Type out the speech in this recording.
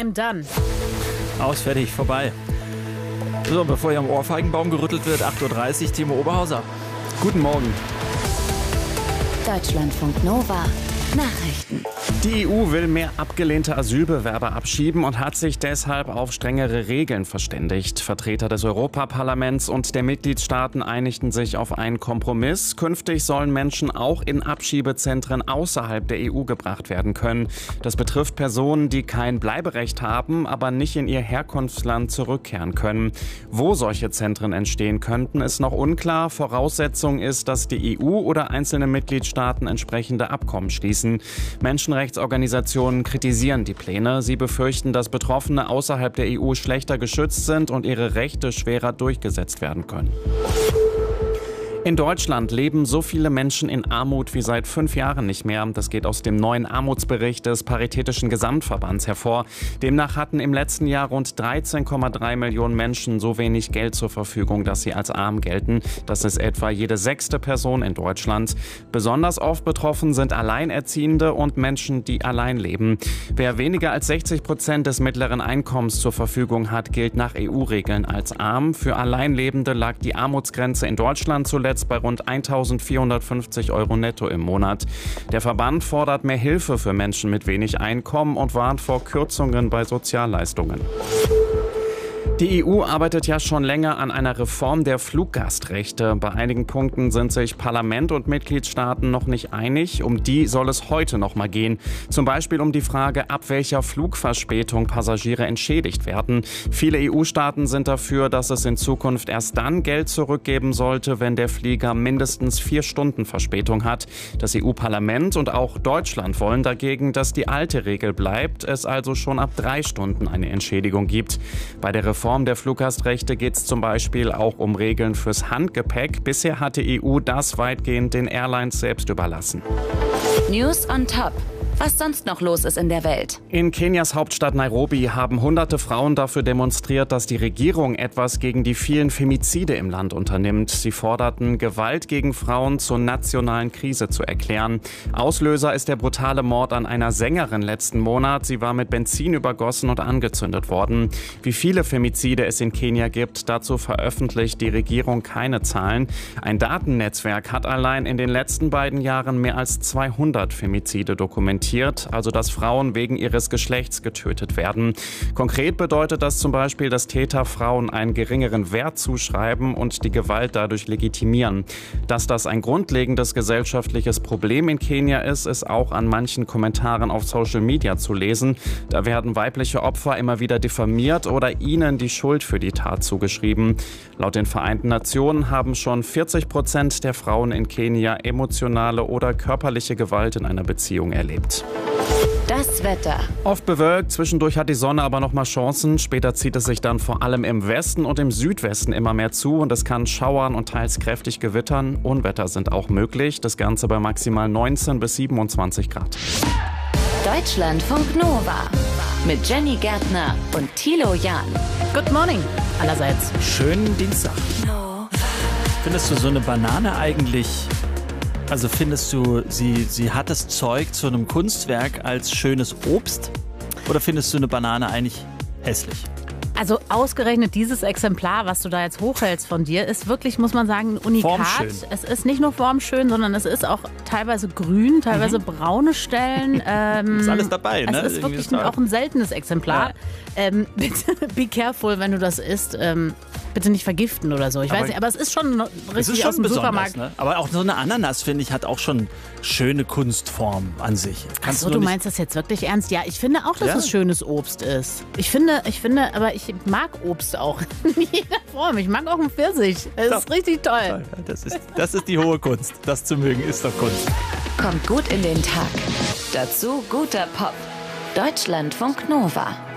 I'm done. Aus, fertig, vorbei. So, bevor hier am Ohrfeigenbaum gerüttelt wird, 8:30 Uhr, Timo Oberhauser. Guten Morgen. Deutschlandfunk Nova. Nachrichten. Die EU will mehr abgelehnte Asylbewerber abschieben und hat sich deshalb auf strengere Regeln verständigt. Vertreter des Europaparlaments und der Mitgliedstaaten einigten sich auf einen Kompromiss. Künftig sollen Menschen auch in Abschiebezentren außerhalb der EU gebracht werden können. Das betrifft Personen, die kein Bleiberecht haben, aber nicht in ihr Herkunftsland zurückkehren können. Wo solche Zentren entstehen könnten, ist noch unklar. Voraussetzung ist, dass die EU oder einzelne Mitgliedstaaten entsprechende Abkommen schließen. Menschenrechtsorganisationen kritisieren die Pläne. Sie befürchten, dass Betroffene außerhalb der EU schlechter geschützt sind und ihre Rechte schwerer durchgesetzt werden können. In Deutschland leben so viele Menschen in Armut wie seit 5 Jahren nicht mehr. Das geht aus dem neuen Armutsbericht des Paritätischen Gesamtverbands hervor. Demnach hatten im letzten Jahr rund 13,3 Millionen Menschen so wenig Geld zur Verfügung, dass sie als arm gelten. Das ist etwa jede 6. Person in Deutschland. Besonders oft betroffen sind Alleinerziehende und Menschen, die allein leben. Wer weniger als 60% des mittleren Einkommens zur Verfügung hat, gilt nach EU-Regeln als arm. Für Alleinlebende lag die Armutsgrenze in Deutschland zuletzt bei rund 1.450 € netto im Monat. Der Verband fordert mehr Hilfe für Menschen mit wenig Einkommen und warnt vor Kürzungen bei Sozialleistungen. Die EU arbeitet ja schon länger an einer Reform der Fluggastrechte. Bei einigen Punkten sind sich Parlament und Mitgliedstaaten noch nicht einig. Um die soll es heute noch mal gehen. Zum Beispiel um die Frage, ab welcher Flugverspätung Passagiere entschädigt werden. Viele EU-Staaten sind dafür, dass es in Zukunft erst dann Geld zurückgeben sollte, wenn der Flieger mindestens 4 Stunden Verspätung hat. Das EU-Parlament und auch Deutschland wollen dagegen, dass die alte Regel bleibt, es also schon ab 3 Stunden eine Entschädigung gibt. Bei der Reform der Fluggastrechte geht es zum Beispiel auch um Regeln fürs Handgepäck. Bisher hat die EU das weitgehend den Airlines selbst überlassen. News on Top. Was sonst noch los ist in der Welt. In Kenias Hauptstadt Nairobi haben hunderte Frauen dafür demonstriert, dass die Regierung etwas gegen die vielen Femizide im Land unternimmt. Sie forderten, Gewalt gegen Frauen zur nationalen Krise zu erklären. Auslöser ist der brutale Mord an einer Sängerin letzten Monat. Sie war mit Benzin übergossen und angezündet worden. Wie viele Femizide es in Kenia gibt, dazu veröffentlicht die Regierung keine Zahlen. Ein Datennetzwerk hat allein in den letzten beiden Jahren mehr als 200 Femizide dokumentiert. Also dass Frauen wegen ihres Geschlechts getötet werden. Konkret bedeutet das zum Beispiel, dass Täter Frauen einen geringeren Wert zuschreiben und die Gewalt dadurch legitimieren. Dass das ein grundlegendes gesellschaftliches Problem in Kenia ist, ist auch an manchen Kommentaren auf Social Media zu lesen. Da werden weibliche Opfer immer wieder diffamiert oder ihnen die Schuld für die Tat zugeschrieben. Laut den Vereinten Nationen haben schon 40% der Frauen in Kenia emotionale oder körperliche Gewalt in einer Beziehung erlebt. Das Wetter. Oft bewölkt, zwischendurch hat die Sonne aber noch mal Chancen. Später zieht es sich dann vor allem im Westen und im Südwesten immer mehr zu und es kann schauern und teils kräftig gewittern. Unwetter sind auch möglich, das Ganze bei maximal 19 bis 27 Grad. Deutschlandfunk Nova mit Jenny Gärtner und Thilo Jahn. Good morning allerseits. Schönen Dienstag. Findest du so eine Banane eigentlich... Also findest du, sie hat das Zeug zu einem Kunstwerk als schönes Obst? Oder findest du eine Banane eigentlich hässlich? Also ausgerechnet dieses Exemplar, was du da jetzt hochhältst von dir, ist wirklich, muss man sagen, ein Unikat. Formschön. Es ist nicht nur formschön, sondern es ist auch teilweise grün, teilweise braune Stellen. Ist alles dabei, ne? Es ist wirklich auch ein seltenes Exemplar. Ja. Bitte be careful, wenn du das isst. Bitte nicht vergiften oder so. Ich weiß nicht, aber es ist schon richtig aus dem Supermarkt. Ne? Aber auch so eine Ananas, finde ich, hat auch schon schöne Kunstform an sich. Achso, du meinst das jetzt wirklich ernst? Ja, ich finde auch, dass es schönes Obst ist. Ich finde, aber ich mag Obst auch in jeder Form. Ich mag auch einen Pfirsich. Das ist richtig toll. Das ist die hohe Kunst. Das zu mögen ist doch Kunst. Kommt gut in den Tag. Dazu guter Pop. Deutschlandfunk Nova.